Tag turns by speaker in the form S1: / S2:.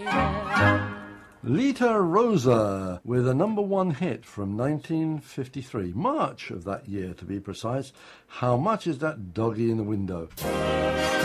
S1: Lita Rosa with a number one hit from 1953, March of that year to be precise. How much is that doggy in the window?